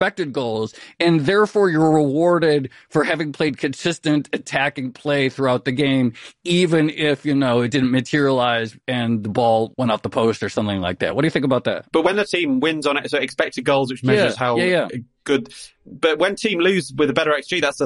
expected goals, and therefore you're rewarded for having played consistent attacking play throughout the game, even if, it didn't materialize and the ball went off the post or something like that. What do you think about that? But when a team wins on it, so expected goals, which measures how good. But when team lose with a better XG, that's the